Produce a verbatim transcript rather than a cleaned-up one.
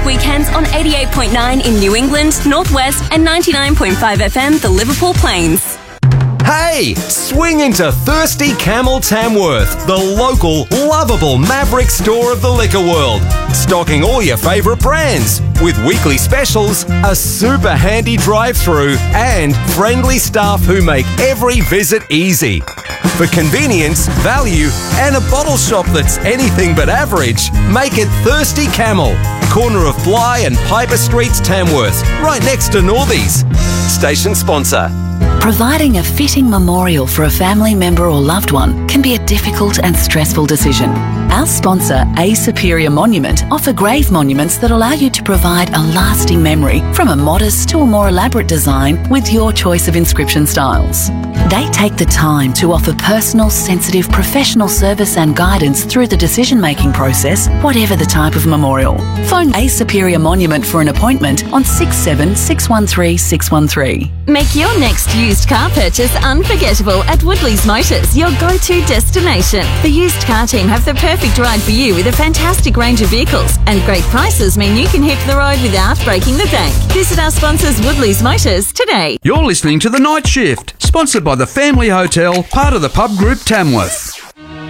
music weekends on eighty-eight point nine in New England, Northwest, and ninety-nine point five F M, the Liverpool Plains. Hey, swing into Thirsty Camel Tamworth, the local, lovable Maverick store of the liquor world. Stocking all your favourite brands, with weekly specials, a super handy drive-through, and friendly staff who make every visit easy. For convenience, value, and a bottle shop that's anything but average, make it Thirsty Camel, corner of Bly and Piper Streets, Tamworth, right next to Northies. Station sponsor. Providing a fitting memorial for a family member or loved one can be a difficult and stressful decision. Our sponsor, A Superior Monument, offer grave monuments that allow you to provide a lasting memory, from a modest to a more elaborate design with your choice of inscription styles. They take the time to offer personal, sensitive, professional service and guidance through the decision-making process, whatever the type of memorial. Phone A Superior Monument for an appointment on six seven six one three six one three. Make your next used car purchase unforgettable at Woodley's Motors, your go-to destination. The used car team have the perfect ride for you with a fantastic range of vehicles, and great prices mean you can hit the road without breaking the bank. Visit our sponsors Woodley's Motors today. You're listening to The Night Shift, sponsored by the Family Hotel, part of the Pub Group Tamworth.